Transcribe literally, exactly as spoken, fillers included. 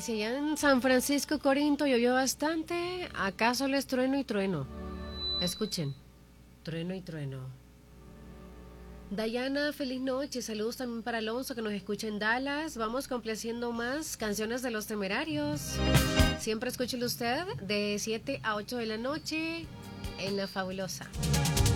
Dice, allá en San Francisco, Corinto, llovió bastante. Acá solo es trueno y trueno. Escuchen, trueno y trueno. Dayana, feliz noche. Saludos también para Alonso que nos escucha en Dallas. Vamos complaciendo más canciones de Los Temerarios. Siempre escúchelo usted de siete a ocho de la noche en La Fabulosa.